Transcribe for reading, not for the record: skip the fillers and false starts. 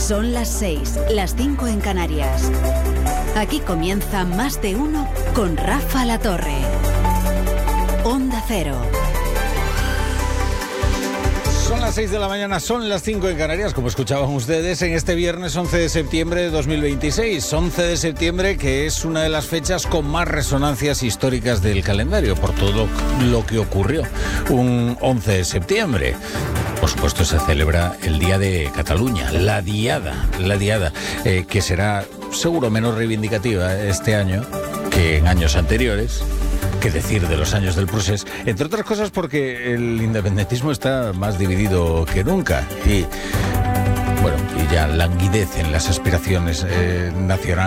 Son las 6, las 5 en Canarias. Aquí comienza Más de Uno con Rafa La Torre. Onda Cero. Son las 6 de la mañana, son las 5 en Canarias, como escuchaban ustedes, en este viernes 11 de septiembre de 2026. 11 de septiembre, que es una de las fechas con más resonancias históricas del calendario, por todo lo que ocurrió un 11 de septiembre. Por supuesto, se celebra el Día de Cataluña, la Diada, que será seguro menos reivindicativa este año que en años anteriores. ¿Qué decir de los años del procés? Entre otras cosas porque el independentismo está más dividido que nunca y ya languidecen las aspiraciones nacionales.